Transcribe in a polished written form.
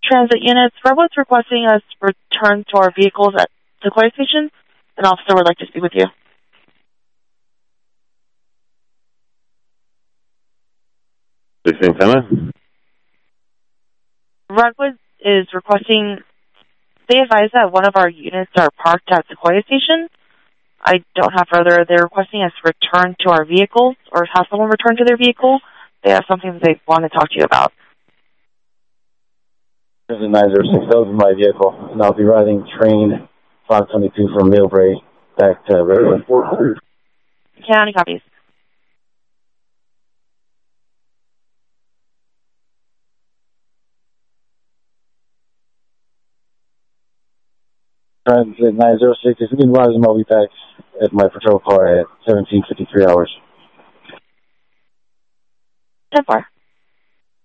Transit units, Redwood's requesting us return to our vehicles at Sequoia Station. An officer would like to speak with you. Redwood is requesting, they advise that one of our units are parked at Sequoia Station. I don't have further. They're requesting us return to our vehicles or have someone return to their vehicle. They have something that they want to talk to you about. This is 906. That was my vehicle, and I'll be riding train 522 from Millbrae back to Redwood. County copies. Transit 906. If you need rides, I'll be back at my patrol car at 17:53 hours. 10-4.